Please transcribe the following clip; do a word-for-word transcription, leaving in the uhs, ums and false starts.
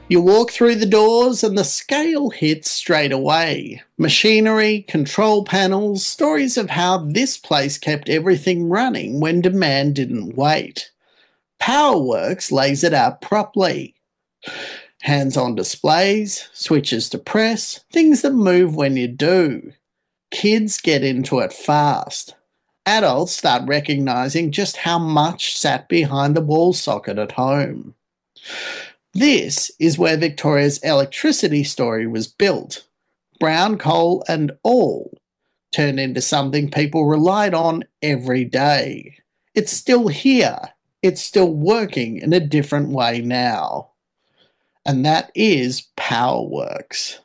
You walk through the doors and the scale hits straight away. Machinery, control panels, stories of how this place kept everything running when demand didn't wait. Powerworks lays it out properly. Hands-on displays, switches to press, things that move when you do. Kids get into it fast. Adults start recognising just how much sat behind the wall socket at home. This is where Victoria's electricity story was built. Brown coal and all turned into something people relied on every day. It's still here. It's still working in a different way now. And that is Powerworks.